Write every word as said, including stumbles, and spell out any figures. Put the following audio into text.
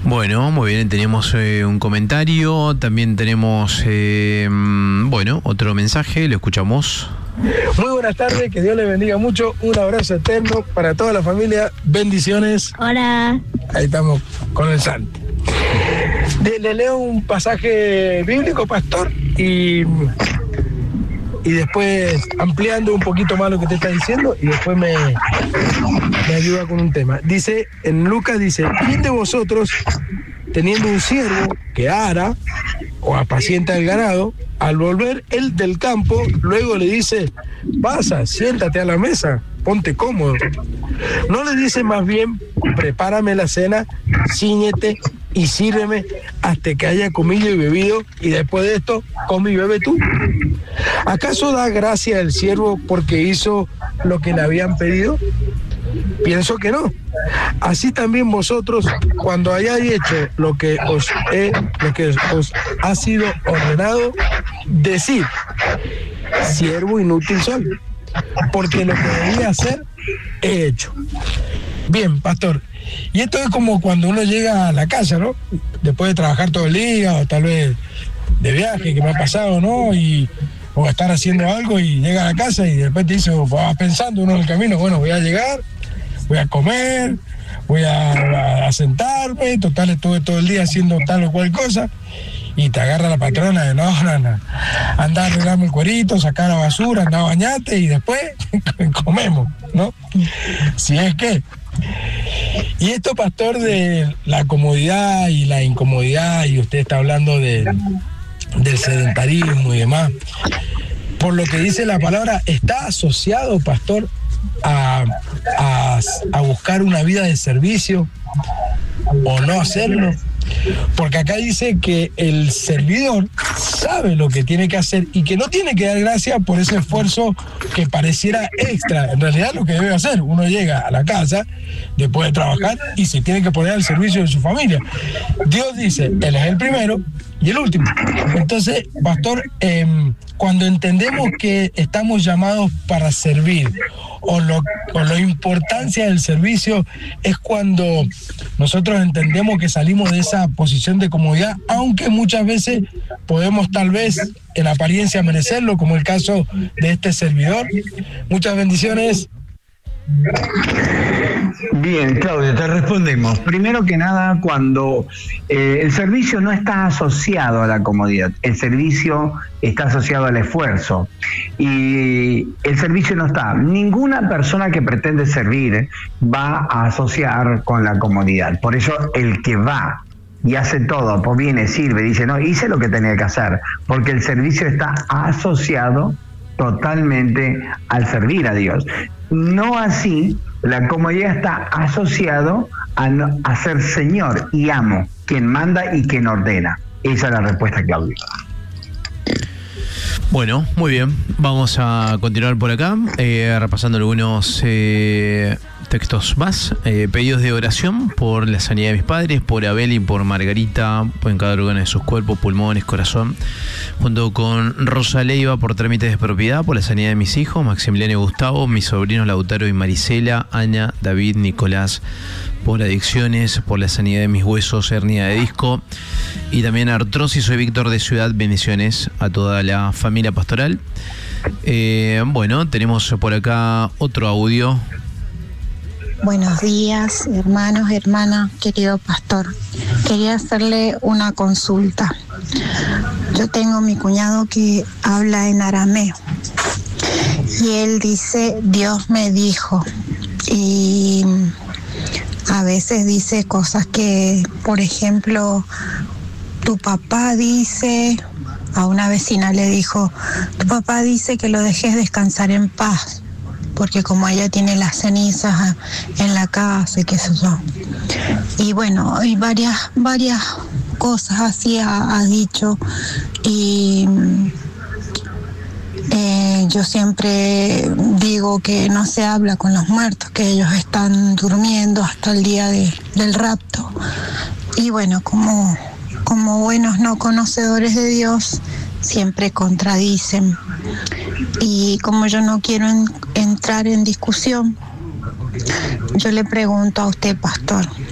Bueno, muy bien, tenemos eh, un comentario, también tenemos, eh, bueno, otro mensaje, lo escuchamos. Muy buenas tardes, que Dios les bendiga mucho, un abrazo eterno para toda la familia, bendiciones. Hola. Ahí estamos con el santo. Le, le leo un pasaje bíblico, pastor, y, y después ampliando un poquito más lo que te está diciendo, y después me, me ayuda con un tema. Dice, en Lucas dice, ¿quién de vosotros, teniendo un siervo que ara o apacienta el ganado, al volver él del campo, luego le dice, pasa, siéntate a la mesa, ponte cómodo? ¿No le dice más bien, prepárame la cena, cíñete y sírveme hasta que haya comido y bebido, y después de esto, come y bebe tú? ¿Acaso da gracia el siervo porque hizo lo que le habían pedido? Pienso que no. Así también vosotros, cuando hayáis hecho lo que os he, lo que os ha sido ordenado, decid, siervo inútil soy, porque lo que debía hacer he hecho. Bien, pastor. Y esto es como cuando uno llega a la casa, ¿no? Después de trabajar todo el día, o tal vez de viaje, que me ha pasado, ¿no? Y o estar haciendo algo y llega a la casa y después te dice, va pensando uno en el camino, bueno, voy a llegar, voy a comer, voy a, a sentarme, total estuve todo el día haciendo tal o cual cosa, y te agarra la patrona de no, no, no, anda a arreglarme el cuerito, sacar la basura, anda a bañarte y después comemos, ¿no? Si es que. Y esto, pastor, de la comodidad y la incomodidad, y usted está hablando de, del sedentarismo y demás, por lo que dice la palabra, ¿está asociado, pastor, a, a, a buscar una vida de servicio o no hacerlo? Porque acá dice que el servidor sabe lo que tiene que hacer y que no tiene que dar gracias por ese esfuerzo que pareciera extra. En realidad lo que debe hacer, uno llega a la casa después de trabajar y se tiene que poner al servicio de su familia. Dios dice, Él es el primero y el último. Entonces, pastor, eh, cuando entendemos que estamos llamados para servir, o lo, o la importancia del servicio, es cuando nosotros entendemos que salimos de esa posición de comodidad, aunque muchas veces podemos tal vez en apariencia merecerlo, como el caso de este servidor. Muchas bendiciones. Bien, Claudio, te respondemos. Primero que nada, cuando eh, el servicio no está asociado a la comodidad, el servicio está asociado al esfuerzo, y el servicio no está. Ninguna persona que pretende servir va a asociar con la comodidad. Por eso el que va y hace todo, pues viene, sirve, dice, no, hice lo que tenía que hacer, porque el servicio está asociado totalmente al servir a Dios. No así, la comodidad está asociado a, no, a ser Señor y amo, quien manda y quien ordena. Esa es la respuesta, Claudio. Bueno, muy bien. Vamos a continuar por acá, eh, repasando algunos eh, textos más. Eh, pedidos de oración por la sanidad de mis padres, por Abel y por Margarita, en cada órgano de sus cuerpos, pulmones, corazón. Junto con Rosa Leiva por trámites de propiedad, por la sanidad de mis hijos, Maximiliano y Gustavo, mis sobrinos Lautaro y Marisela, Ana, David, Nicolás, por adicciones, por la sanidad de mis huesos, hernia de disco y también artrosis. Soy Víctor de Ciudad. Bendiciones a toda la familia pastoral. Eh, bueno, tenemos por acá otro audio. Buenos días, hermanos, hermanas, querido pastor. Quería hacerle una consulta. Yo tengo mi cuñado que habla en arameo y él dice, Dios me dijo, y a veces dice cosas que, por ejemplo, tu papá dice, a una vecina le dijo, tu papá dice que lo dejes descansar en paz, porque como ella tiene las cenizas en la casa y qué sé yo. Y bueno, hay varias, varias cosas así ha, ha dicho, y eh, yo siempre digo que no se habla con los muertos, que ellos están durmiendo hasta el día de, del rapto. Y bueno, como, como buenos no conocedores de Dios, siempre contradicen. Y como yo no quiero en, entrar en discusión, yo le pregunto a usted, pastor,